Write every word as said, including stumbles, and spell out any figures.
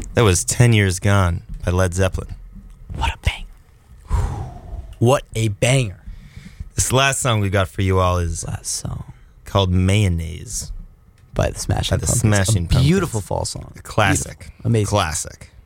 That was ten Years Gone by Led Zeppelin. What a bang. What a banger. This last song we got for you all is Last song. called Mayonnaise. By the Smashing By the Pumpkins. Smashing A beautiful Pumpkins. fall song. A classic. Beautiful. Amazing. Classic.